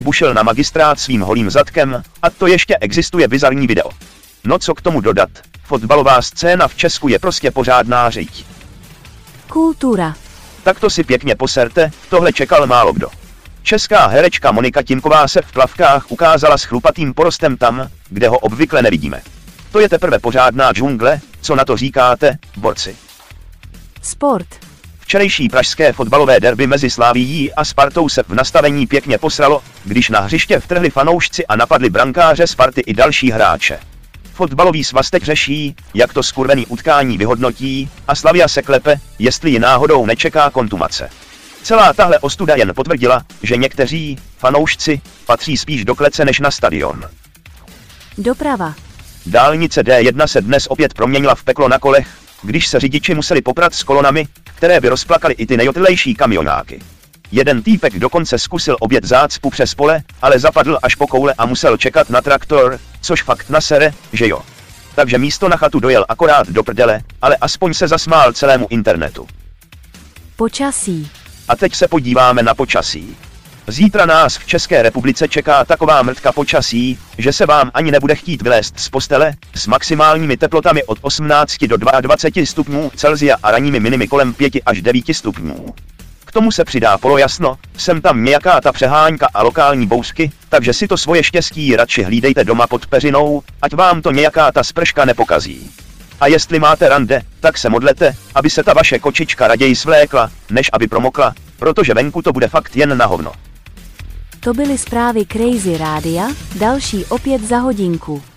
bušil na magistrát svým holým zadkem, a to ještě existuje bizarní video. No co k tomu dodat, fotbalová scéna v Česku je prostě pořádná řeď. Kultura. Tak to si pěkně poserte, tohle čekal málo kdo. Česká herečka Monika Timková se v plavkách ukázala s chlupatým porostem tam, kde ho obvykle nevidíme. To je teprve pořádná džungle, co na to říkáte, borci? Sport. Včerejší pražské fotbalové derby mezi Slavií a Spartou se v nastavení pěkně posralo, když na hřiště vtrhli fanoušci a napadli brankáře Sparty i další hráče. Fotbalový svaz teď řeší, jak to skurvený utkání vyhodnotí, a Slavia se klepe, jestli ji náhodou nečeká kontumace. Celá tahle ostuda jen potvrdila, že někteří fanoušci patří spíš do klece než na stadion. Doprava. Dálnice D1 se dnes opět proměnila v peklo na kolech, když se řidiči museli poprat s kolonami, které by rozplakaly i ty nejotlejší kamionáky. Jeden týpek dokonce zkusil objet zácpu přes pole, ale zapadl až po koule a musel čekat na traktor, což fakt nasere, že jo. Takže místo na chatu dojel akorát do prdele, ale aspoň se zasmál celému internetu. Počasí. A teď se podíváme na počasí. Zítra nás v České republice čeká taková mrtka počasí, že se vám ani nebude chtít vylézt z postele, s maximálními teplotami od 18 do 22 stupňů Celsia a ranními minimy kolem 5 až 9 stupňů. K tomu se přidá polojasno, sem tam nějaká ta přeháňka a lokální bouřky, takže si to svoje štěstí radši hlídejte doma pod peřinou, ať vám to nějaká ta sprška nepokazí. A jestli máte rande, tak se modlete, aby se ta vaše kočička raději svlékla, než aby promokla, protože venku to bude fakt jen na hovno. To byly zprávy Crazy Rádia, další opět za hodinku.